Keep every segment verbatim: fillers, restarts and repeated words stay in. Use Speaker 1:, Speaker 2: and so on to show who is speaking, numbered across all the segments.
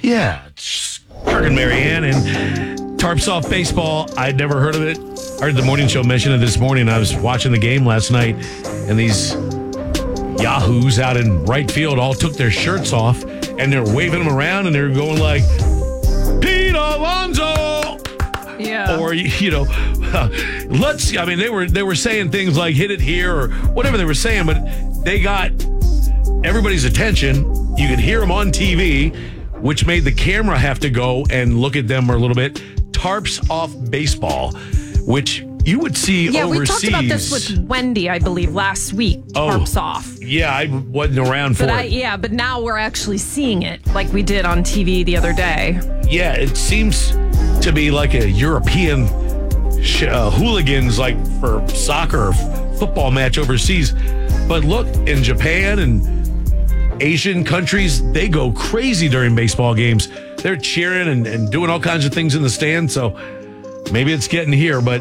Speaker 1: Yeah, it's Kirk and Marianne and Tarps Off Baseball. I'd never heard of it. I heard the morning show mention it this morning. I was watching the game last night, and these yahoos out in right field all took their shirts off, and they're waving them around, and they're going like, Pete Alonso!
Speaker 2: Yeah.
Speaker 1: Or, you know, let's, I mean, they were, they were saying things like hit it here or whatever they were saying, but they got everybody's attention. You could hear them on T V, which made the camera have to go and look at them a little bit. Tarps Off Baseball, which you would see
Speaker 2: yeah,
Speaker 1: overseas.
Speaker 2: we talked about this with Wendy, I believe, last week. Tarps
Speaker 1: oh,
Speaker 2: Off.
Speaker 1: Yeah, I wasn't around for
Speaker 2: but
Speaker 1: it.
Speaker 2: I, yeah, but now we're actually seeing it like we did on T V the other day.
Speaker 1: Yeah, it seems to be like a European sh- uh, hooligans, like for soccer or f- football match overseas. But look, in Japan and Asian countries, they go crazy during baseball games. They're cheering and, and doing all kinds of things in the stand. So maybe it's getting here, but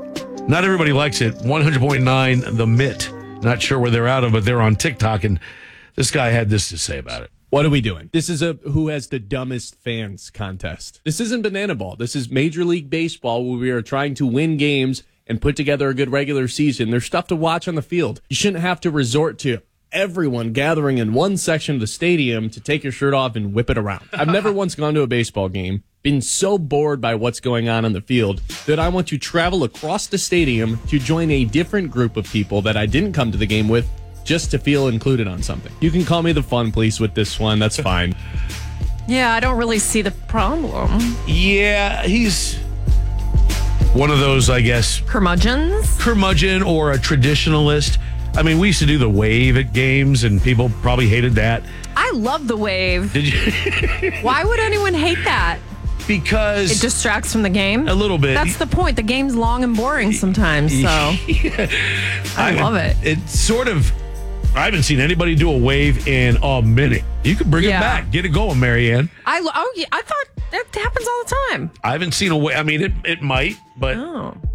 Speaker 1: not everybody likes it. one hundred point nine The Mitt. Not sure where they're out of, but they're on TikTok, and this guy had this to say about it.
Speaker 3: What are we doing? This is a who has the dumbest fans contest. This isn't Banana Ball. This is Major League Baseball, where we are trying to win games and put together a good regular season. There's stuff to watch on the field. You shouldn't have to resort to everyone gathering in one section of the stadium to take your shirt off and whip it around. I've never once gone to a baseball game, been so bored by what's going on on the field that I want to travel across the stadium to join a different group of people that I didn't come to the game with just to feel included on something. You can call me the fun police with this one. That's fine.
Speaker 2: Yeah, I don't really see the problem.
Speaker 1: Yeah, he's one of those, I guess,
Speaker 2: Curmudgeons?
Speaker 1: curmudgeon or a traditionalist. I mean, we used to do the wave at games, and people probably hated that.
Speaker 2: I love the wave.
Speaker 1: Did you?
Speaker 2: Why would anyone hate that?
Speaker 1: Because
Speaker 2: It distracts from the game?
Speaker 1: a little bit.
Speaker 2: That's the point. The game's long and boring sometimes, so I, love it.
Speaker 1: It's sort of, I haven't seen anybody do a wave in a minute. You can bring
Speaker 2: Yeah.
Speaker 1: it back. Get it going, Marianne.
Speaker 2: I lo- oh yeah, I thought that happens all the time.
Speaker 1: I haven't seen a wave. I mean, it, it might, but
Speaker 2: Oh.